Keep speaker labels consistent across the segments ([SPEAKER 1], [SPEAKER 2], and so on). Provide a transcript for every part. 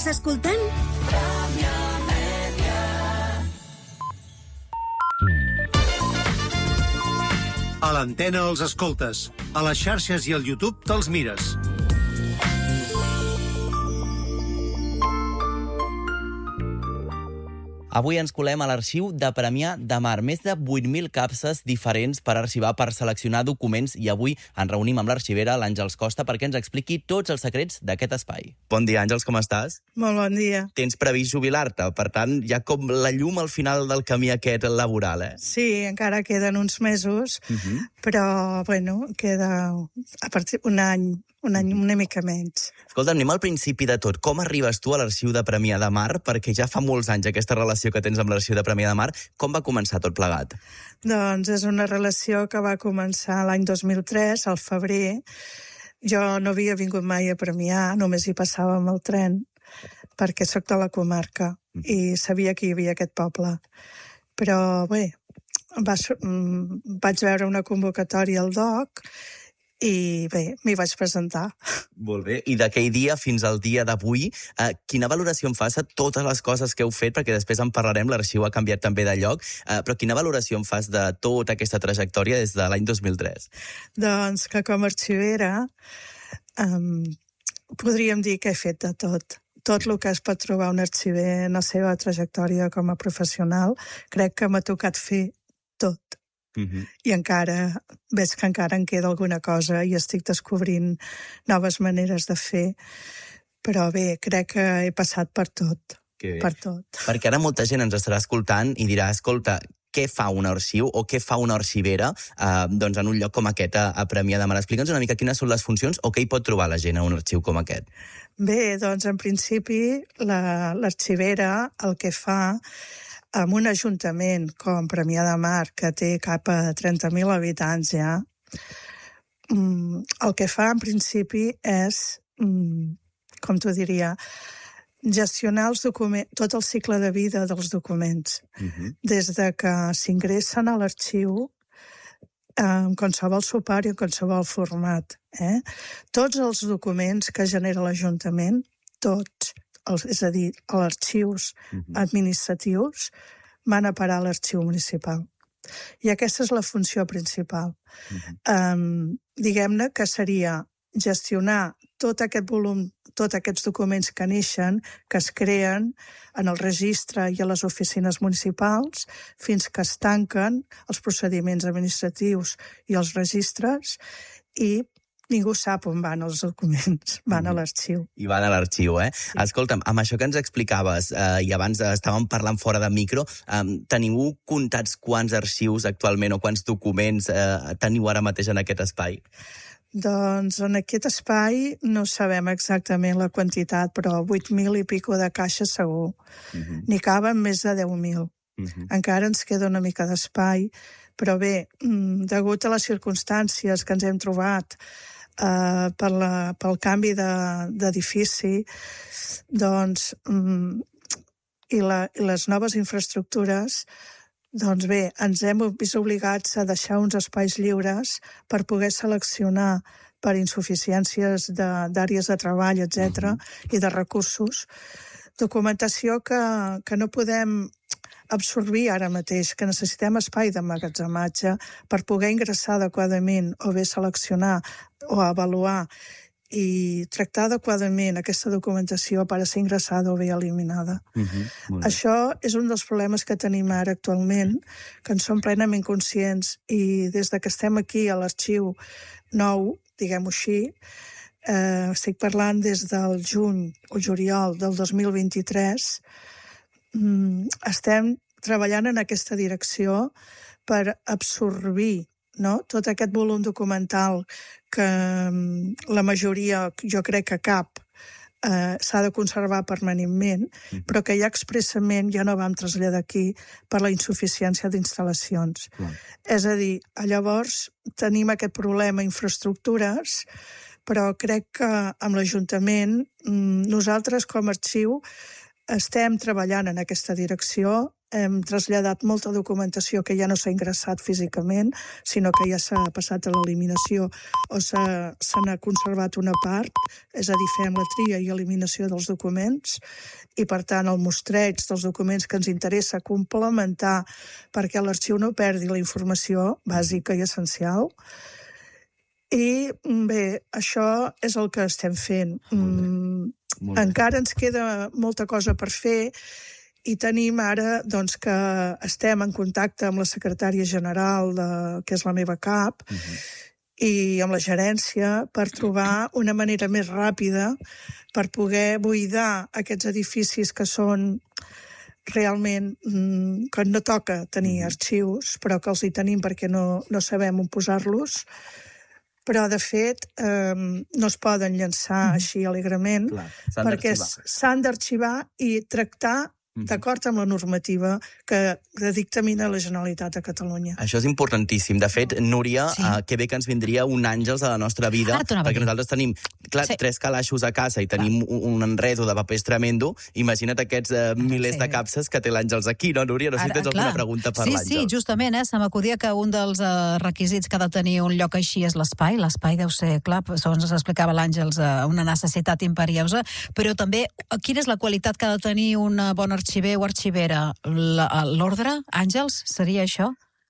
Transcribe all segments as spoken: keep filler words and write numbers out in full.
[SPEAKER 1] Estàs escoltant?
[SPEAKER 2] A l'antena els escoltes, a les xarxes i al YouTube te'ls mires.
[SPEAKER 3] Avui ens colem a l'arxiu de Premià de Mar. Més de vuit mil capses diferents per arxivar, per seleccionar documents, i avui ens reunim amb l'arxivera, l'Àngels Costa, perquè ens expliqui tots els secrets d'aquest espai. Bon dia, Àngels, com estàs?
[SPEAKER 4] Molt bon dia.
[SPEAKER 3] Tens previst jubilar-te, per tant, hi ha com la llum al final del camí aquest laboral, eh?
[SPEAKER 4] Sí, encara queden uns mesos, uh-huh. però, bueno, queda a partir un any, un any una mica menys.
[SPEAKER 3] Escolta, anem al principi de tot. Com arribes tu a l'arxiu de Premià de Mar? Perquè ja fa molts anys aquesta relació que tens amb l'arxiu de Premià de Mar. Com va començar tot plegat?
[SPEAKER 4] Doncs és una relació que va començar l'any dos mil tres, al febrer. Jo no havia vingut mai a Premià, només hi passava amb el tren, perquè sóc de la comarca mm. i sabia que hi havia aquest poble. Però bé, va, vaig veure una convocatòria al D O C i bé, m'hi vaig presentar.
[SPEAKER 3] Molt bé. I d'aquell dia fins al dia d'avui, eh, quina valoració em fas a totes les coses que heu fet? Perquè després en parlarem, l'arxiu ha canviat també de lloc, eh, però quina valoració em fas de tota aquesta trajectòria des de l'any dos mil tres?
[SPEAKER 4] Doncs que com a arxivera um, podríem dir que he fet de tot. Tot el que es pot trobar un arxiver en la seva trajectòria com a professional, crec que m'ha tocat fer tot. Uh-huh. I encara, veig que encara em queda alguna cosa i estic descobrint noves maneres de fer, però bé, crec que he passat per tot, per tot.
[SPEAKER 3] Perquè ara molta gent ens estarà escoltant i dirà, escolta, què fa un arxiu o què fa una arxivera eh, doncs en un lloc com aquest a, a Premià de Mar? Explica'ns una mica quines són les funcions o què hi pot trobar la gent a un arxiu com aquest.
[SPEAKER 4] Bé, doncs en principi la, l'arxivera el que fa en un ajuntament com Premià de Mar, que té cap a trenta mil habitants ja, el que fa en principi és, com t'ho diria, gestionar els documents, tot el cicle de vida dels documents. Uh-huh. Des de que s'ingressen a l'arxiu, en qualsevol suport i en qualsevol format. Eh? Tots els documents que genera l'Ajuntament, tots, els, és a dir, els arxius uh-huh. administratius, van a parar a l'arxiu municipal. I aquesta és la funció principal. Uh-huh. Um, diguem-ne que seria gestionar tot aquest volum, tots aquests documents que neixen, que es creen en el registre i a les oficines municipals, fins que es tanquen els procediments administratius i els registres, i ningú sap on van els documents, van a l'arxiu.
[SPEAKER 3] I van a l'arxiu, eh? Sí. Escolta'm, amb això que ens explicaves, eh, i abans estàvem parlant fora de micro, eh, teniu comptats quants arxius actualment o quants documents eh, teniu ara mateix en aquest espai?
[SPEAKER 4] Doncs en aquest espai no sabem exactament la quantitat, però vuit mil i pico de caixes segur. Uh-huh. N'hi caben més de deu mil. Uh-huh. Encara ens queda una mica d'espai, però bé, degut a les circumstàncies que ens hem trobat Uh, per la, pel canvi de, d'edifici, doncs, um, i, la, i les noves infraestructures, doncs bé, ens hem vist obligats a deixar uns espais lliures per poder seleccionar per insuficiències de, d'àrees de treball, etcètera, uh-huh. i de recursos, documentació que, que no podem absorbir ara mateix, que necessitem espai d'emmagatzematge per poder ingressar adequadament o bé seleccionar o avaluar i tractar adequadament aquesta documentació per a ser ingressada o bé eliminada. Uh-huh, Això és un dels problemes que tenim ara actualment, que en som plenament conscients, i des de que estem aquí a l'arxiu nou, diguem-ho així, eh, estic parlant des del juny o juliol del dos mil vint-i-tres, estem treballant en aquesta direcció per absorbir, no?, tot aquest volum documental que la majoria, jo crec que cap, eh, s'ha de conservar permanentment, però que ja expressament ja no vam traslladar aquí per la insuficiència d'instal·lacions. Mm. És a dir, llavors tenim aquest problema infraestructures, però crec que amb l'Ajuntament nosaltres com a arxiu estem treballant en aquesta direcció, hem traslladat molta documentació que ja no s'ha ingressat físicament, sinó que ja s'ha passat a l'eliminació o se n'ha conservat una part, és a dir, fem la tria i eliminació dels documents, i per tant el mostreig dels documents que ens interessa complementar perquè l'arxiu no perdi la informació bàsica i essencial. I bé, això és el que estem fent. Mm, encara ens queda molta cosa per fer i tenim ara doncs, que estem en contacte amb la secretària general, de, que és la meva cap, uh-huh. i amb la gerència per trobar una manera més ràpida per poder buidar aquests edificis que són realment mm, que no toca tenir uh-huh. arxius, però que els hi tenim perquè no, no sabem on posar-los. Però, de fet, eh, no es poden llançar mm. així alegrement, clar, perquè s'han d'arxivar i tractar d'acord amb la normativa que, que dictamina la Generalitat de Catalunya.
[SPEAKER 3] Això és importantíssim. De fet, Núria, sí. uh, que bé que ens vindria un àngels a la nostra vida, perquè nosaltres tenim, clar, sí. tres calaixos a casa i tenim clar. un enredo de papers tremendo. Imagina't aquests uh, milers sí. de capses que té l'Àngels aquí, no, Núria? No sé si tens alguna pregunta per
[SPEAKER 1] sí,
[SPEAKER 3] l'Àngels.
[SPEAKER 1] Sí, sí, justament, eh? Se m'acudia que un dels uh, requisits que ha de tenir un lloc així és l'espai. L'espai deu ser, clar, segons s'explicava l'Àngels, uh, una necessitat imperiosa, però també, quina és la qualitat que ha de tenir una bona arxiver o arxivera? L'ordre, Àngels, seria això?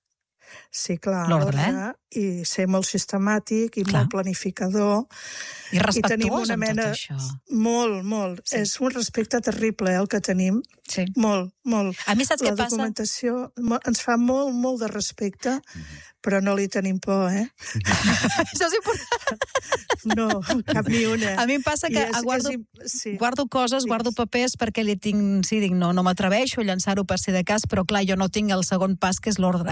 [SPEAKER 4] Sí, clar, l'ordre, eh? I ser molt sistemàtic i clar. molt planificador.
[SPEAKER 1] I respectuós
[SPEAKER 4] amb tot
[SPEAKER 1] això.
[SPEAKER 4] Molt, molt. Sí. És un respecte terrible, eh, el que tenim.
[SPEAKER 1] Sí.
[SPEAKER 4] Molt, molt.
[SPEAKER 1] A mi saps
[SPEAKER 4] La
[SPEAKER 1] què passa?
[SPEAKER 4] La documentació ens fa molt, molt de respecte, però no li tenim por, eh?
[SPEAKER 1] Això és important.
[SPEAKER 4] No, cap ni una.
[SPEAKER 1] A mi em passa que és, guardo, és, sí. guardo coses, sí. guardo papers perquè li tinc, sí, dic, no, no m'atreveixo a llançar-ho per si de cas, però clar, jo no tinc el segon pas, que és l'ordre.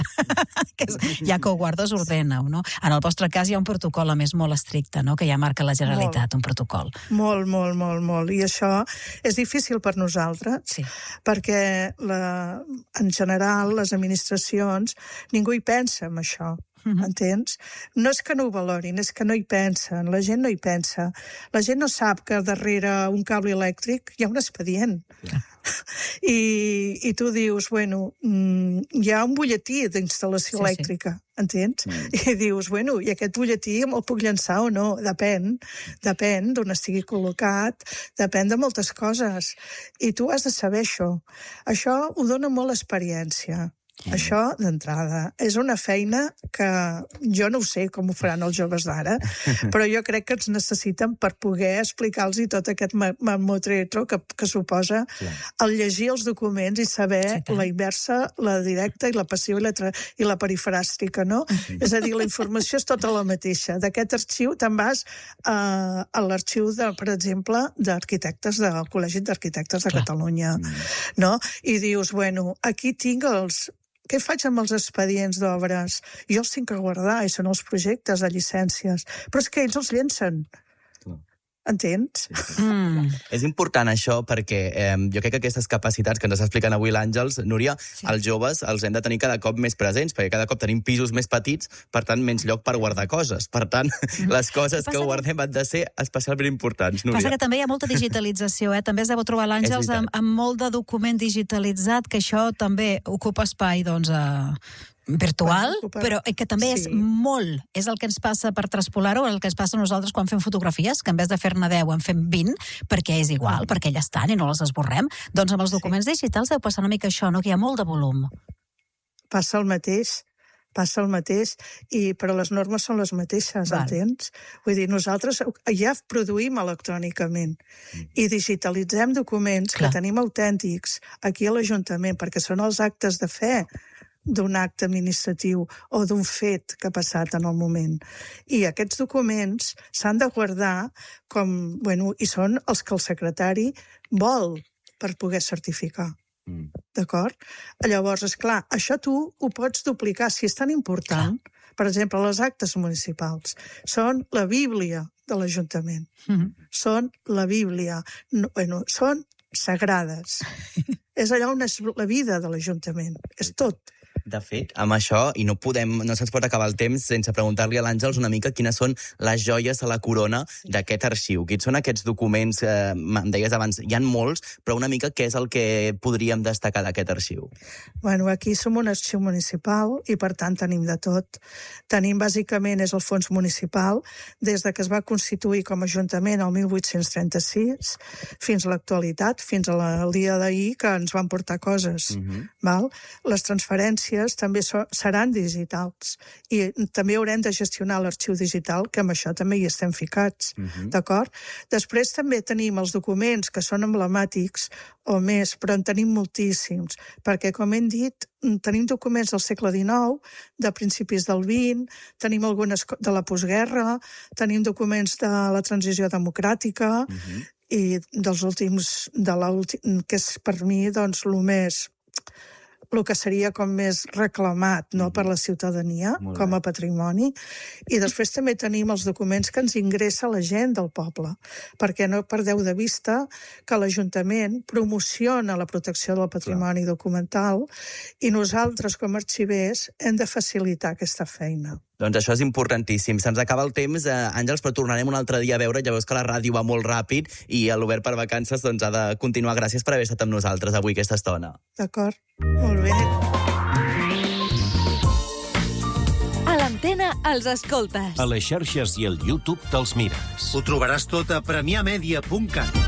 [SPEAKER 1] Ja que ho guardes, ordena-ho, no? En el vostre cas hi ha un protocol, a més, molt estricte, no?, que ja marca la Generalitat, molt. un protocol.
[SPEAKER 4] Molt, molt, molt, molt. I això és difícil per nosaltres,
[SPEAKER 1] sí. perquè
[SPEAKER 4] la, en general les administracions, ningú hi pensa en això. Uh-huh. Entens? No és que no ho valorin, és que no hi pensen. La gent no hi pensa. La gent no sap que darrere un cable elèctric hi ha un expedient. Yeah. I, I tu dius, bueno, hi ha un butlletí d'instal·lació sí, elèctrica, sí. entens? Mm. I dius, bueno, i aquest butlletí me'l puc llançar o no? Depèn. Depèn d'on estigui col·locat, depèn de moltes coses. I tu has de saber això. Això ho dona molt experiència. Mm. Això, d'entrada, és una feina que jo no ho sé com ho faran els joves d'ara, però jo crec que ens necessiten per poder explicar-los tot aquest mamotretro que, que suposa yeah. el llegir els documents i saber sí, la inversa, la directa i la passiva i la, tra... i la perifràstica, no? Mm. És a dir, la informació és tota la mateixa. D'aquest arxiu te'n vas uh, a l'arxiu, de, per exemple, d'arquitectes del Col·legi d'Arquitectes de Clar. Catalunya, mm. no? I dius, bueno, aquí tinc els... Què faig amb els expedients d'obres? Jo els tinc que guardar, i són els projectes de llicències. Però és que ells els llencen. Entens?
[SPEAKER 3] Mm. És important això perquè eh, jo crec que aquestes capacitats que ens està explicant avui l'Àngels, Núria, sí. els joves els hem de tenir cada cop més presents, perquè cada cop tenim pisos més petits, per tant, menys lloc per guardar coses. Per tant, mm. les coses que guardem han de ser especialment importants, Núria.
[SPEAKER 1] Passa que també hi ha molta digitalització, eh? També es deu trobar l'Àngels amb, amb molt de document digitalitzat, que això també ocupa espai, doncs, a... virtual, però que també sí. és molt, és el que ens passa per traspolar-ho, el que ens passa a nosaltres quan fem fotografies, que en vez de fer-ne deu en fem vint, perquè és igual, perquè ja estan i no les esborrem. Doncs amb els documents sí. digitals deu passar una mica això, no? Que hi ha molt de volum.
[SPEAKER 4] Passa el mateix, passa el mateix, i, però les normes són les mateixes, Val. entens? Vull dir, nosaltres ja produïm electrònicament i digitalitzem documents Clar. que tenim autèntics aquí a l'Ajuntament, perquè són els actes de fe d'un acte administratiu o d'un fet que ha passat en el moment. I aquests documents s'han de guardar com, bueno, i són els que el secretari vol per poder certificar. Mm. D'acord? Llavors, esclar, això tu ho pots duplicar. Si és tan important, Clar. per exemple, les actes municipals són la Bíblia de l'Ajuntament. Mm-hmm. Són la Bíblia. No, bueno, són sagrades. És allò on és la vida de l'Ajuntament. És tot.
[SPEAKER 3] De fet, amb això, i no podem, no se'ns pot acabar el temps sense preguntar-li a l'Àngels una mica quines són les joies a la corona d'aquest arxiu. Quins són aquests documents, eh, em deies abans, hi ha molts, però una mica què és el que podríem destacar d'aquest arxiu?
[SPEAKER 4] Bueno, aquí som un arxiu municipal i, per tant, tenim de tot. Tenim, bàsicament, és el fons municipal, des de que es va constituir com a ajuntament el mil vuit-cents trenta-sis fins a l'actualitat, fins al dia d'ahir, que ens van portar coses. Uh-huh. Val? Les transferències també so, seran digitals i també haurem de gestionar l'arxiu digital, que amb això també hi estem ficats. Uh-huh. D'acord? Després també tenim els documents que són emblemàtics o més, però en tenim moltíssims, perquè, com hem dit, tenim documents del segle dinou, de principis del vint, tenim algunes de la postguerra, tenim documents de la transició democràtica, uh-huh. i dels últims, de l'últim, que és per mi, doncs, el més, el que seria com més reclamat, no?, per la ciutadania, com a patrimoni. I després també tenim els documents que ens ingressa la gent del poble, perquè no perdeu de vista que l'Ajuntament promociona la protecció del patrimoni documental i nosaltres, com a arxivers, hem de facilitar aquesta feina.
[SPEAKER 3] Doncs això és importantíssim. Se'ns acaba el temps, eh, Àngels, però tornarem un altre dia a veure. Ja veus que la ràdio va molt ràpid i l'Obert per Vacances doncs, ha de continuar. Gràcies per haver estat amb nosaltres avui aquesta estona.
[SPEAKER 4] D'acord, molt bé.
[SPEAKER 5] A l'Antena els escoltes.
[SPEAKER 6] A les xarxes i al YouTube te'ls mires.
[SPEAKER 2] Ho trobaràs tot a premià media punt cat.